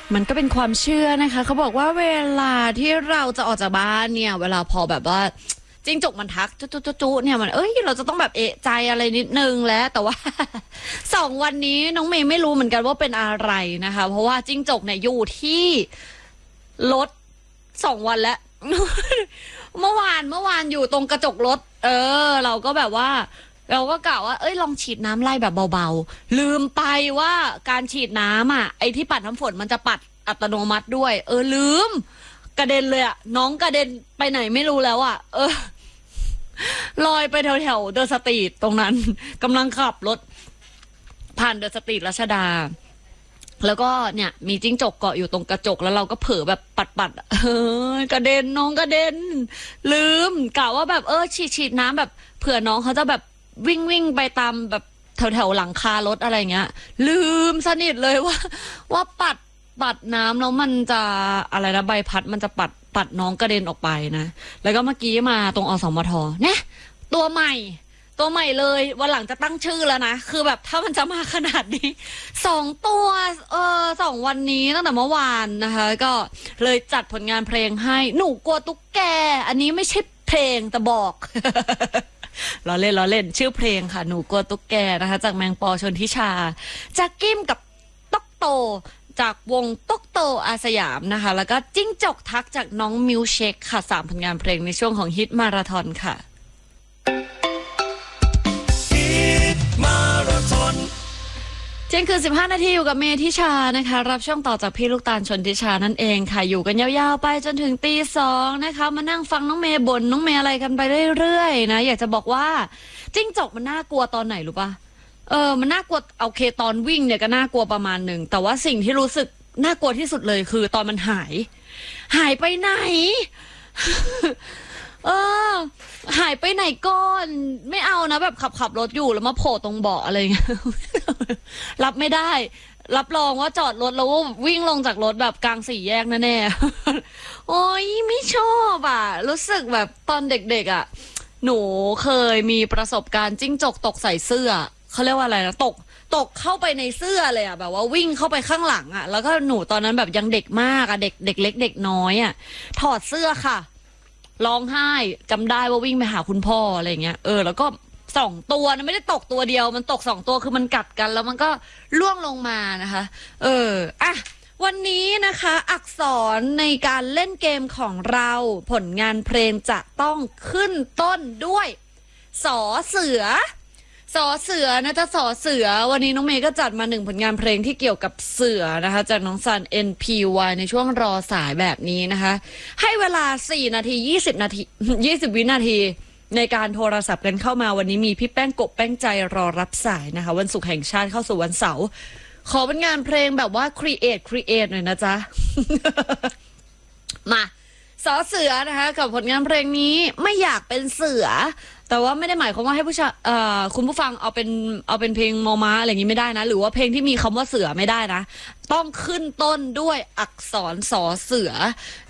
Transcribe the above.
มันก็เป็นความเชื่อนะคะเขาบอกว่าเวลาที่เราจะออกจากบ้านเนี่ยเวลาพอแบบว่าจิ้งจกมันทักจุเนี่ยมันเราจะต้องแบบเอะใจอะไรนิดนึงแล้วแต่ว่า 2 วันนี้น้องเมย์ไม่รู้เหมือนกันว่าเป็นอะไรนะคะเพราะว่าจิ้งจกเนี่ยอยู่ที่รถ2 วันแล้ว เมื่อวานอยู่ตรงกระจกรถเราก็แบบว่าเราก็กะว่าลองฉีดน้ำไล่แบบเบาๆลืมไปว่าการฉีดน้ำไอ้ที่ปัดน้ำฝนมันจะปัดอัตโนมัติด้วยลืมกระเด็นเลยน้องกระเด็นไปไหนไม่รู้แล้วลอยไปแถวเดอะสตรีทตรงนั้นกำลังขับรถผ่านเดอะสตรีทรัชดาแล้วก็เนี่ยมีจิ้งจกเกาะอยู่ตรงกระจกแล้วเราก็เผลอแบบปัดกระเด็นน้องกระเด็นลืมกะว่าแบบฉีดน้ำแบบเผื่อน้องเขาจะแบบวิ่งไปตามแบบแถวหลังคารถอะไรเงี้ยลืมสนิทเลยว่าปัดน้ำแล้วมันจะอะไรนะใบพัดมันจะปัดน้องกระเด็นออกไปนะแล้วก็เมื่อกี้มาตรงอสมทเนี่ยตัวใหม่เลยวันหลังจะตั้งชื่อแล้วนะคือแบบถ้ามันจะมาขนาดนี้2 ตัว2 วันนี้ตั้งแต่เมื่อวานนะคะก็เลยจัดผลงานเพลงให้หนูกลัวตุ๊กแกอันนี้ไม่ใช่เพลงแต่บอก ล้อเล่นชื่อเพลงค่ะหนูกลัวตุ๊กแกนะคะจากแมงปอชนทิชาจากกิ้มกับต๊อกโตจากวงต๊อกโตอาสยามนะคะแล้วก็จิ้งจกทักจากน้องมิวเชคค่ะ3 ผลงานเพลงในช่วงของฮิตมาราธอนค่ะเที่ยงคืน15 นาทีอยู่กับเมทิชานะคะรับช่วงต่อจากพี่ลูกตาลชนทิชานั่นเองค่ะอยู่กันยาวๆไปจนถึงตี 2นะคะมานั่งฟังน้องเมย์บ่นน้องเมย์อะไรกันไปเรื่อยๆนะอยากจะบอกว่าจิ้งจกมันน่ากลัวตอนไหนรู้ปะมันน่ากลัวโอเคตอนวิ่งเนี่ยก็น่ากลัวประมาณหนึ่งแต่ว่าสิ่งที่รู้สึกน่ากลัวที่สุดเลยคือตอนมันหายไปไหน หายไปไหนก่อนไม่เอานะแบบขับรถอยู่แล้วมาโผล่ตรงเบาะอะไรเงี้ย รับไม่ได้รับรองว่าจอดรถแล้ววิ่งลงจากรถแบบกลาง4 แยกแน่ๆ โอ้ยไม่ชอบรู้สึกแบบตอนเด็กๆหนูเคยมีประสบการณ์จิ้งจกตกใส่เสื้อเขาเรียกว่าอะไรนะตกเข้าไปในเสื้อเลยแบบว่าวิ่งเข้าไปข้างหลังแล้วก็หนูตอนนั้นแบบยังเด็กมากเด็กเล็กเด็กน้อยถอดเสื้อค่ะร้องไห้จำได้ว่าวิ่งไปหาคุณพ่ออะไรเงี้ยแล้วก็2 ตัวนะไม่ได้ตกตัวเดียวมันตก2 ตัวคือมันกัดกันแล้วมันก็ล่วงลงมานะคะวันนี้นะคะอักษรในการเล่นเกมของเราผลงานเพลงจะต้องขึ้นต้นด้วยสอเสือนะจ๊ะสอเสือวันนี้น้องเมย์ก็จัดมา1 ผลงานเพลงที่เกี่ยวกับเสือนะคะจากน้องซัน NPY ในช่วงรอสายแบบนี้นะคะให้เวลา4 นาที 20 นาที 20 วินาทีในการโทรศัพท์กันเข้ามาวันนี้มีพี่แป้งกบแป้งใจรอรับสายนะคะวันศุกร์แห่งชาติเข้าสู่วันเสาร์ขอเป็นงานเพลงแบบว่าครีเอทหน่อยนะจ๊ะ มาสอเสือนะคะกับผลงานเพลงนี้ไม่อยากเป็นเสือแต่ว่าไม่ได้หมายความว่าให้คุณผู้ฟังเอาเป็นเพลงมอม้าอะไรอย่างนี้ไม่ได้นะหรือว่าเพลงที่มีคำว่าเสือไม่ได้นะต้องขึ้นต้นด้วยอักษรสอเสือ